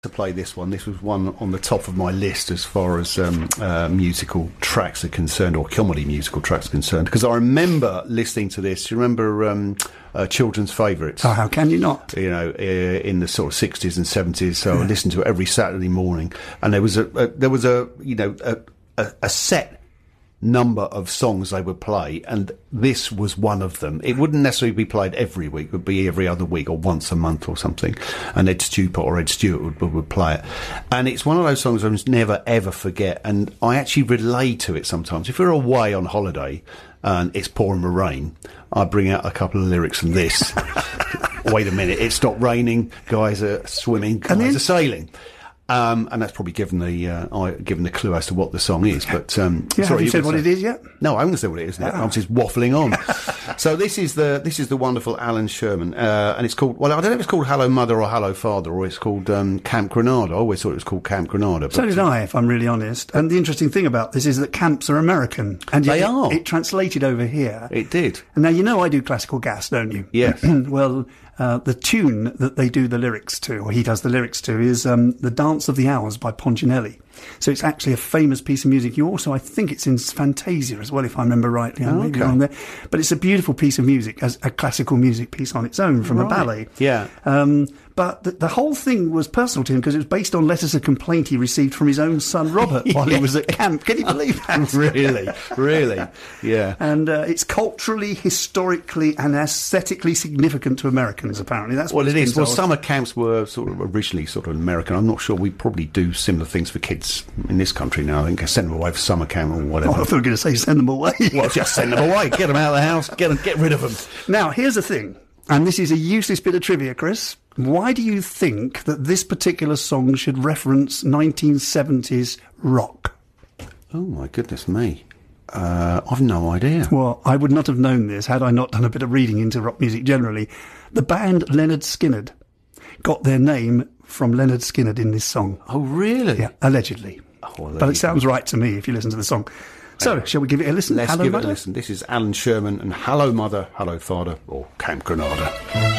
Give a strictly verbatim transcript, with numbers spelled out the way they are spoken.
to play this one. This was one on the top of my list as far as um, uh, musical tracks are concerned, or comedy musical tracks are concerned, because I remember listening to this. You remember um, uh, Children's Favourites? Oh, how can you not? You know, uh, in the sort of sixties and seventies. So yeah. I listened to it every Saturday morning, and there was a, a there was a you know a, a, a set number of songs they would play, and this was one of them. It wouldn't necessarily be played every week, it would be every other week or once a month or something, and Ed Stewart or Ed Stewart would, would play it. And it's one of those songs I must never ever forget, and I actually relate to it sometimes. If we're away on holiday and it's pouring with rain, I bring out a couple of lyrics from this. Wait a minute, it stopped raining, guys are swimming, guys then- are sailing. Um, and that's probably given the uh, I, given the clue as to what the song is. But um, yeah, sorry, have you said what say, it is yet? No, I haven't said what it is yet. Ah. I'm just waffling on. So this is the this is the wonderful Alan Sherman, uh, and it's called. Well, I don't know if it's called Hello Mother or Hello Father, or it's called um, Camp Granada. I always thought it was called Camp Granada. But so did I, if I'm really honest. And the interesting thing about this is that camps are American, and yet they it, are. It translated over here. It did. And now you know I do classical gas, don't you? Yes. Well. Uh, the tune that they do the lyrics to, or he does the lyrics to, is um, The Dance of the Hours by Poncinelli. So it's actually a famous piece of music. You also, I think it's in Fantasia as well, if I remember rightly. Oh, maybe okay. on there. But it's a beautiful piece of music, as a classical music piece on its own from right. a ballet. Yeah. Um, but the, the whole thing was personal to him because it was based on letters of complaint he received from his own son Robert while yeah. he was at camp. Can you believe that? really, really, yeah. And uh, it's culturally, historically, and aesthetically significant to Americans. Apparently, that's well, what it is. Well, told. summer camps were sort of originally sort of American. I'm not sure we probably do similar things for kids in this country now. I think send them away for summer camp or whatever. Oh, I thought you were going to say send them away. Well, just send them away. Get them out of the house. Get them, get rid of them. Now, here's the thing, and this is a useless bit of trivia, Chris. Why do you think that this particular song should reference nineteen seventies rock? Oh, my goodness me. Uh, I've no idea. Well, I would not have known this had I not done a bit of reading into rock music generally. The band Lynyrd Skynyrd got their name from Lynyrd Skynyrd in this song. Oh, really? Yeah, allegedly. Oh, well, but it sounds right to me if you listen to the song. So, uh, shall we give it a listen? Let's Hello, give Mother? it a listen. This is Alan Sherman and Hello Mother, Hello Father, or Camp Granada.